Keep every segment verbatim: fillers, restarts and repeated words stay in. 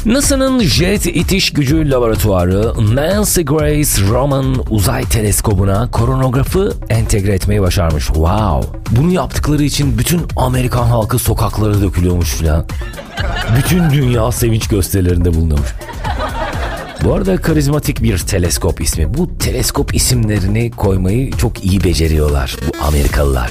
NASA'nın Jet İtiş Gücü Laboratuvarı Nancy Grace Roman uzay teleskobuna koronografı entegre etmeyi başarmış. Wow! Bunu yaptıkları için bütün Amerikan halkı sokaklara dökülüyormuş falan. Bütün dünya sevinç gösterilerinde bulunuyormuş. Bu arada karizmatik bir teleskop ismi. Bu teleskop isimlerini koymayı çok iyi beceriyorlar bu Amerikalılar.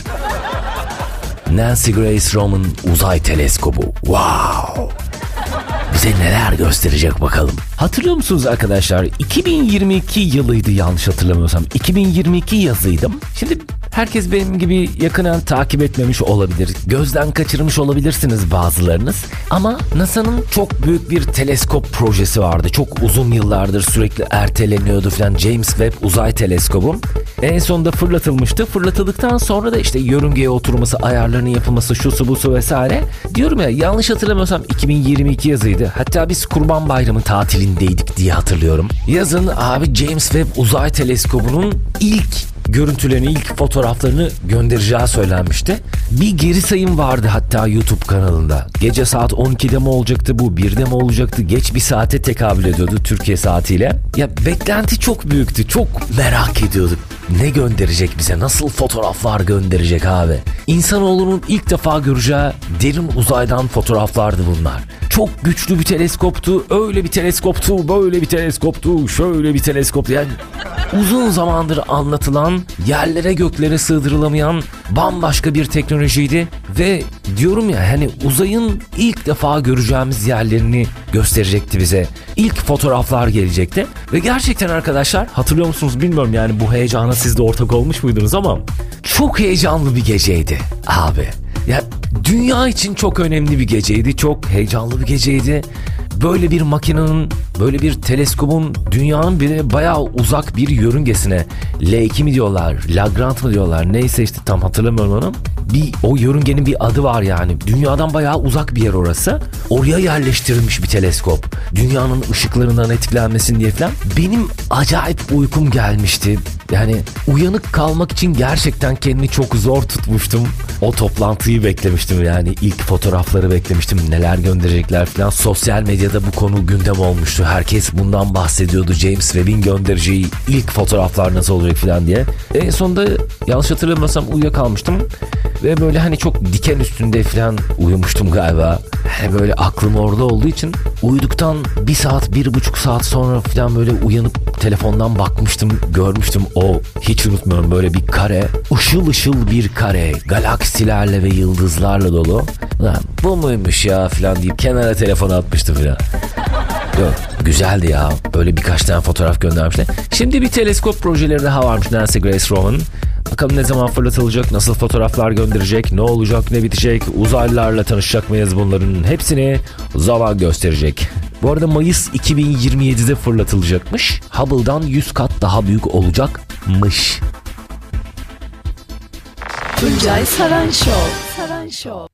Nancy Grace Roman uzay teleskobu. Wow! Bize neler gösterecek bakalım. Hatırlıyor musunuz arkadaşlar? iki bin yirmi iki yılıydı yanlış hatırlamıyorsam. iki bin yirmi iki yazıydım. Şimdi herkes benim gibi yakından takip etmemiş olabilir. Gözden kaçırmış olabilirsiniz bazılarınız. Ama NASA'nın çok büyük bir teleskop projesi vardı. Çok uzun yıllardır sürekli erteleniyordu falan. James Webb Uzay Teleskobu. En sonunda fırlatılmıştı. Fırlatıldıktan sonra da işte yörüngeye oturması, ayarlarının yapılması, şusu busu vesaire. Diyorum ya, yanlış hatırlamıyorsam iki bin yirmi iki yazıydı. Hatta biz Kurban Bayramı tatilindeydik diye hatırlıyorum. Yazın abi James Webb Uzay Teleskobu'nun ilk görüntülerini, ilk fotoğraflarını göndereceği söylenmişti. Bir geri sayım vardı hatta YouTube kanalında. Gece saat on ikide mi olacaktı bu, birde mi olacaktı? Geç bir saate tekabül ediyordu Türkiye saatiyle. Ya beklenti çok büyüktü. Çok merak ediyorduk. Ne gönderecek bize? Nasıl fotoğraflar gönderecek abi? İnsanoğlunun ilk defa göreceği derin uzaydan fotoğraflardı bunlar. Çok güçlü bir teleskoptu. Öyle bir teleskoptu, böyle bir teleskoptu, şöyle bir teleskoptu. Yani uzun zamandır anlatılan, yerlere göklere sığdırılamayan bambaşka bir teknolojiydi. Ve diyorum ya, hani uzayın ilk defa göreceğimiz yerlerini gösterecekti bize. İlk fotoğraflar gelecekti. Ve gerçekten arkadaşlar, hatırlıyor musunuz bilmiyorum, yani bu heyecana siz de ortak olmuş muydunuz, ama çok heyecanlı bir geceydi abi. Ya dünya için çok önemli bir geceydi. Çok heyecanlı bir geceydi. Böyle bir makinenin, böyle bir teleskobun dünyanın bile bayağı uzak bir yörüngesine, L iki mi diyorlar, Lagrange mı diyorlar, neyse işte tam hatırlamıyorum onu. Bir, o yörüngenin bir adı var yani. Dünyadan bayağı uzak bir yer orası. Oraya yerleştirilmiş bir teleskop. Dünyanın ışıklarından etkilenmesin diye falan. Benim acayip uykum gelmişti. Yani uyanık kalmak için gerçekten kendimi çok zor tutmuştum. O toplantıyı beklemiştim, yani ilk fotoğrafları beklemiştim. Neler gönderecekler falan. Sosyal medyada bu konu gündem olmuştu. Herkes bundan bahsediyordu. James Webb'in göndereceği ilk fotoğraflar nasıl olacak falan diye. En sonunda yanlış hatırlamıyorsam uyuyakalmıştım. Ve böyle hani çok diken üstünde falan uyumuştum galiba. Hani böyle aklım orada olduğu için uyuduktan bir saat, bir buçuk saat sonra falan böyle uyanıp telefondan bakmıştım, görmüştüm. O hiç unutmuyorum, böyle bir kare, ışıl ışıl bir kare, galaksilerle ve yıldızlarla dolu. Lan bu muymuş ya falan deyip kenara telefonu atmıştım falan. Yok, güzeldi ya. Böyle birkaç tane fotoğraf göndermişler. Şimdi bir teleskop projeleri daha varmış Nancy Grace Roman'ın. Bakalım ne zaman fırlatılacak, nasıl fotoğraflar gönderecek, ne olacak, ne bitecek, uzaylılarla tanışacak mıyız, bunların hepsini zaman gösterecek. Bu arada Mayıs iki bin yirmi yedide fırlatılacakmış. Hubble'dan yüz kat daha büyük olacakmış. Tuncay Saran Show. Saran Show.